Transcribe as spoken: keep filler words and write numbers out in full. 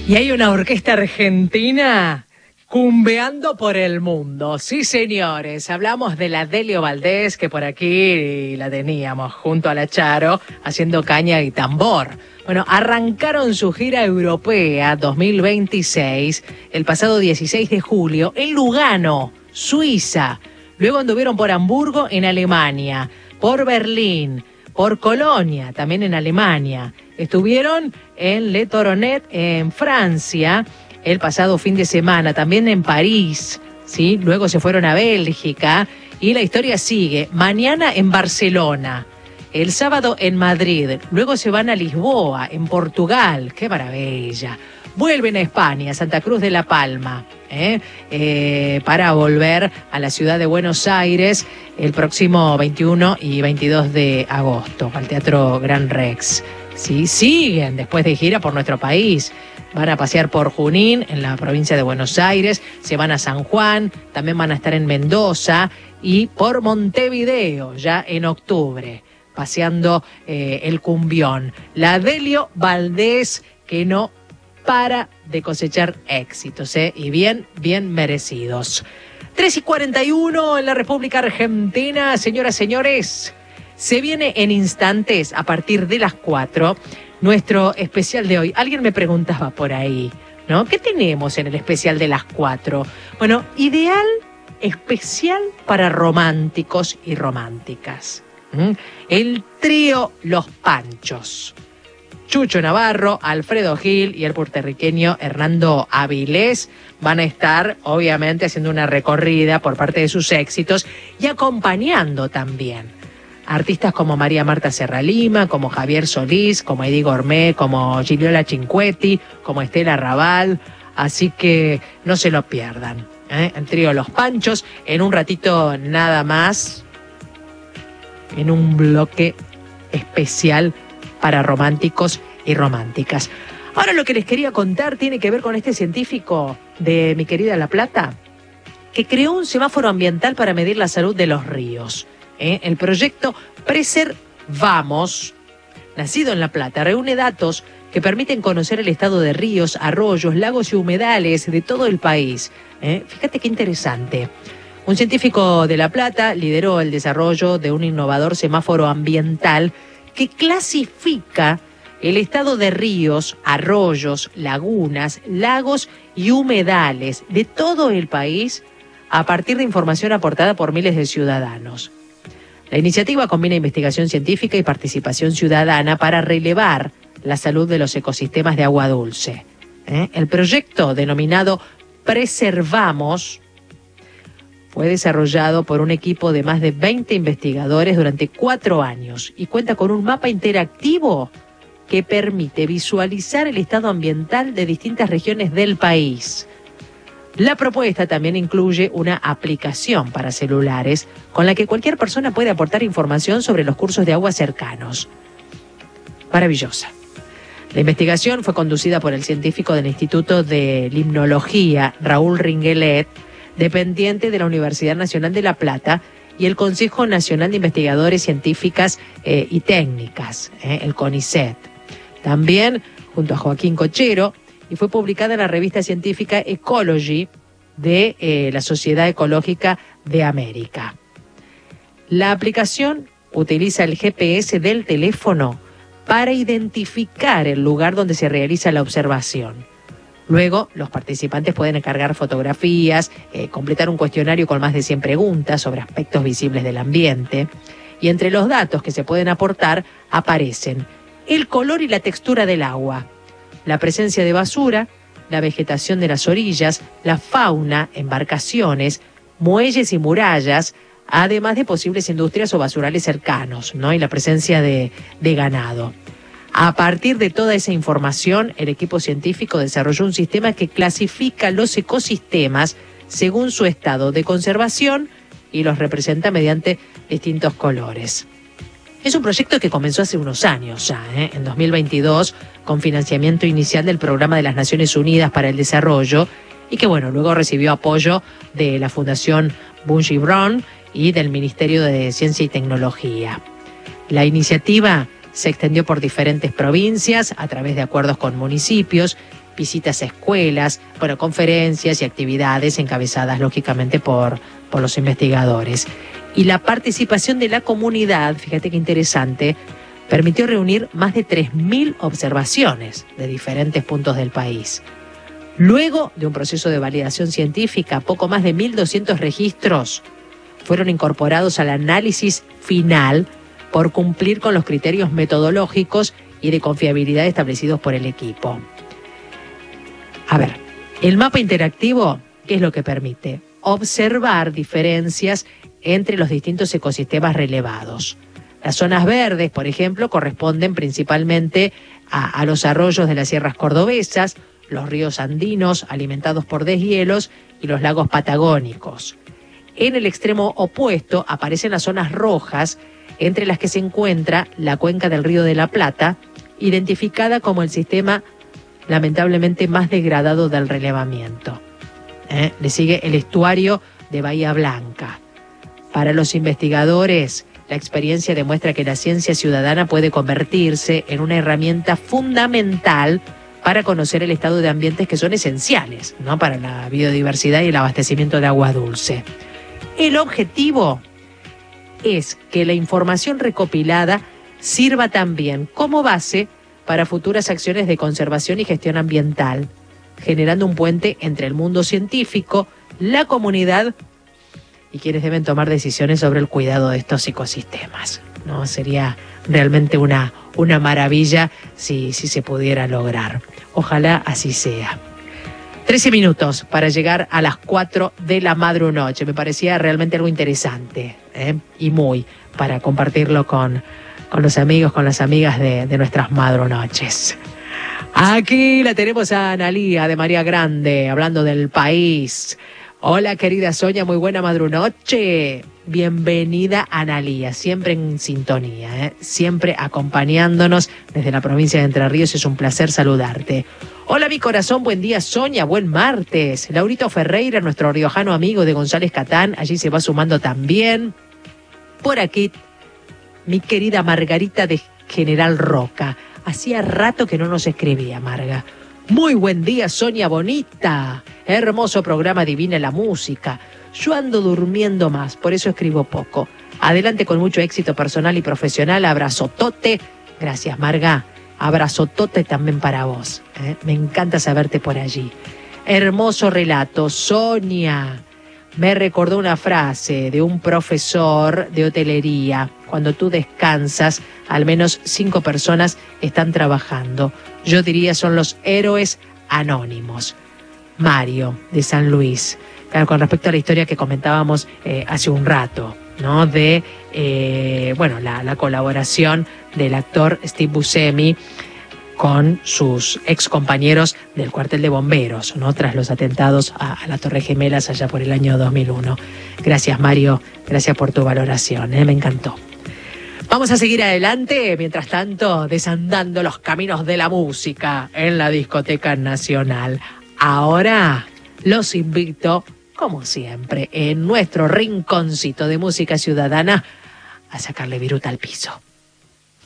Y hay una orquesta argentina cumbeando por el mundo. Sí, señores, hablamos de la Delio Valdés, que por aquí la teníamos junto a la Charo, haciendo caña y tambor. Bueno, arrancaron su gira europea dos mil veintiséis el pasado dieciséis de julio en Lugano, Suiza. Luego anduvieron por Hamburgo, en Alemania, por Berlín, por Colonia, también en Alemania. Estuvieron en Le Toronet, en Francia, el pasado fin de semana, también en París, ¿sí? Luego se fueron a Bélgica y la historia sigue. Mañana en Barcelona, el sábado en Madrid, luego se van a Lisboa, en Portugal. ¡Qué maravilla! Vuelven a España, Santa Cruz de la Palma, ¿eh? Eh, para volver a la ciudad de Buenos Aires el próximo veintiuno y veintidós de agosto, al Teatro Gran Rex. Sí, siguen después de gira por nuestro país. Van a pasear por Junín, en la provincia de Buenos Aires, se van a San Juan, también van a estar en Mendoza y por Montevideo, ya en octubre, paseando eh, el cumbión. La Delio Valdés, que no para de cosechar éxitos, ¿eh? Y bien, bien merecidos. tres y cuarenta y uno en la República Argentina, señoras, señores. Se viene en instantes, a partir de las cuatro, nuestro especial de hoy. Alguien me preguntaba por ahí, ¿no? ¿Qué tenemos en el especial de las cuatro? Bueno, ideal, especial para románticos y románticas. ¿Mm? El trío Los Panchos. Chucho Navarro, Alfredo Gil y el puertorriqueño Hernando Avilés van a estar, obviamente, haciendo una recorrida por parte de sus éxitos y acompañando también artistas como María Marta Serralima, como Javier Solís, como Eddie Gourmet, como Gigliola Cinquetti, como Estela Raval. Así que no se lo pierdan, ¿eh? El trío Los Panchos, en un ratito nada más, en un bloque especial para románticos y románticas. Ahora lo que les quería contar tiene que ver con este científico de mi querida La Plata, que creó un semáforo ambiental para medir la salud de los ríos. ¿Eh? El proyecto Preservamos, nacido en La Plata, reúne datos que permiten conocer el estado de ríos, arroyos, lagos y humedales de todo el país. ¿Eh? Fíjate qué interesante. Un científico de La Plata lideró el desarrollo de un innovador semáforo ambiental que clasifica el estado de ríos, arroyos, lagunas, lagos y humedales de todo el país a partir de información aportada por miles de ciudadanos. La iniciativa combina investigación científica y participación ciudadana para relevar la salud de los ecosistemas de agua dulce. ¿Eh? El proyecto, denominado Preservamos, fue desarrollado por un equipo de más de veinte investigadores durante cuatro años y cuenta con un mapa interactivo que permite visualizar el estado ambiental de distintas regiones del país. La propuesta también incluye una aplicación para celulares con la que cualquier persona puede aportar información sobre los cursos de agua cercanos. Maravillosa. La investigación fue conducida por el científico del Instituto de Limnología, Raúl Ringuelet, dependiente de la Universidad Nacional de La Plata, y el Consejo Nacional de Investigadores Científicas eh, y Técnicas, eh, el CONICET. También, junto a Joaquín Cochero, y fue publicada en la revista científica Ecology de eh, la Sociedad Ecológica de América. La aplicación utiliza el G P S del teléfono para identificar el lugar donde se realiza la observación. Luego, los participantes pueden encargar fotografías, eh, completar un cuestionario con más de cien preguntas sobre aspectos visibles del ambiente. Y entre los datos que se pueden aportar aparecen el color y la textura del agua, la presencia de basura, la vegetación de las orillas, la fauna, embarcaciones, muelles y murallas, además de posibles industrias o basurales cercanos, ¿no? Y la presencia de, de ganado. A partir de toda esa información, el equipo científico desarrolló un sistema que clasifica los ecosistemas según su estado de conservación y los representa mediante distintos colores. Es un proyecto que comenzó hace unos años ya, ¿eh? En dos mil veintidós, con financiamiento inicial del Programa de las Naciones Unidas para el Desarrollo, y que bueno, luego recibió apoyo de la Fundación Bungie Brown y del Ministerio de Ciencia y Tecnología. La iniciativa se extendió por diferentes provincias a través de acuerdos con municipios visitas a escuelas, bueno, conferencias y actividades encabezadas lógicamente por, por los investigadores. Y la participación de la comunidad, fíjate qué interesante, permitió reunir más de tres mil observaciones de diferentes puntos del país. Luego de un proceso de validación científica, poco más de mil doscientos registros fueron incorporados al análisis final por cumplir con los criterios metodológicos y de confiabilidad establecidos por el equipo. A ver, el mapa interactivo, ¿qué es lo que permite? Observar diferencias entre los distintos ecosistemas relevados. Las zonas verdes, por ejemplo, corresponden principalmente a, a los arroyos de las sierras cordobesas, los ríos andinos alimentados por deshielos y los lagos patagónicos. En el extremo opuesto aparecen las zonas rojas, entre las que se encuentra la cuenca del Río de la Plata, identificada como el sistema lamentablemente más degradado del relevamiento. ¿Eh? Le sigue el estuario de Bahía Blanca. Para los investigadores, la experiencia demuestra que la ciencia ciudadana puede convertirse en una herramienta fundamental para conocer el estado de ambientes que son esenciales, ¿no?, para la biodiversidad y el abastecimiento de agua dulce. El objetivo es que la información recopilada sirva también como base para futuras acciones de conservación y gestión ambiental, generando un puente entre el mundo científico, la comunidad y quienes deben tomar decisiones sobre el cuidado de estos ecosistemas, ¿no? Sería realmente una, una maravilla si, si se pudiera lograr. Ojalá así sea. trece minutos para llegar a las cuatro de la madrunoche. Me parecía realmente algo interesante, ¿eh? Y muy para compartirlo con, con los amigos, con las amigas de, de nuestras madrunoches. Aquí la tenemos a Analía de María Grande, hablando del país. Hola, querida Sonia, muy buena madrunoche. Bienvenida, Analía, siempre en sintonía, ¿eh? Siempre acompañándonos desde la provincia de Entre Ríos. Es un placer saludarte. Hola, mi corazón, buen día, Sonia, buen martes. Laurito Ferreira, nuestro riojano amigo de González Catán, allí se va sumando también. Por aquí, mi querida Margarita de General Roca. Hacía rato que no nos escribía, Marga. Muy buen día, Sonia bonita. Hermoso programa, divina la música. Yo ando durmiendo más, por eso escribo poco. Adelante con mucho éxito personal y profesional. Abrazotote. Gracias, Marga. Abrazotote también para vos. ¿eh? Me encanta saberte por allí. Hermoso relato, Sonia. Me recordó una frase de un profesor de hotelería. Cuando tú descansas, al menos cinco personas están trabajando. Yo diría son los héroes anónimos. Mario, de San Luis. Claro, con respecto a la historia que comentábamos eh, hace un rato, ¿no? De, eh, bueno, la, la colaboración del actor Steve Buscemi con sus ex compañeros del cuartel de bomberos, ¿no?, tras los atentados a, a las Torres Gemelas allá por el año dos mil uno. Gracias, Mario, gracias por tu valoración, ¿eh? Me encantó. Vamos a seguir adelante, mientras tanto, desandando los caminos de la música en la Discoteca Nacional. Ahora los invito, como siempre, en nuestro rinconcito de música ciudadana, a sacarle viruta al piso.